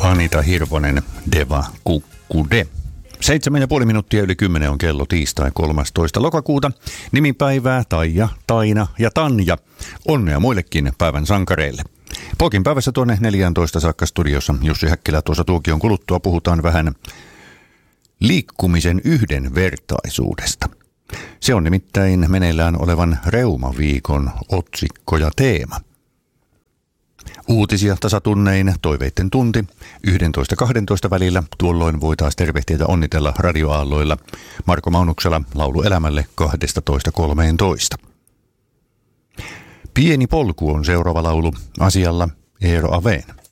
Anita Hirvonen, Deva Kukkude. 7,5 minuuttia yli 10 on kello tiistai 13. lokakuuta. Nimipäivää Taija, Taina ja Tanja. Onnea muillekin päivän sankareille. Pokin päivässä tuonne 14 saakka studiossa Jussi Häkkilä. Tuossa tuokion kuluttua puhutaan vähän liikkumisen yhdenvertaisuudesta. Se on nimittäin meneillään olevan Reumaviikon otsikko ja teema. Uutisia tasatunnein, toiveitten tunti, 11.12 välillä. Tuolloin voi taas tervehtiä ja onnitella radioaalloilla Marko Maunuksella laulu elämälle 12.13. Pieni polku on seuraava laulu asialla Eero Aveen.